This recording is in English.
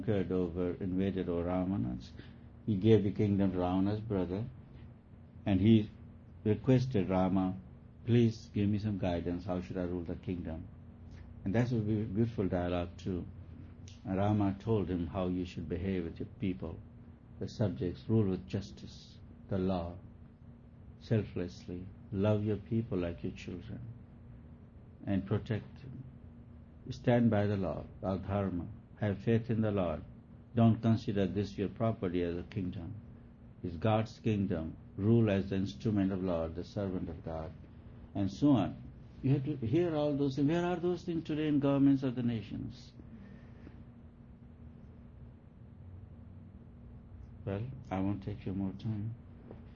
conquered over, invaded over Ravanas. He gave the kingdom to Ravana's brother, and he requested Rama, please give me some guidance, how should I rule the kingdom? And that's a beautiful dialogue too. And Rama told him how you should behave with your people, the subjects, rule with justice, the law, selflessly, love your people like your children, and protect them. Stand by the law, our dharma, have faith in the Lord. Don't consider this your property as a kingdom. It's God's kingdom. Rule as the instrument of Lord, the servant of God, and so on. You have to hear all those things. Where are those things today in governments of the nations? Well, I won't take you more time.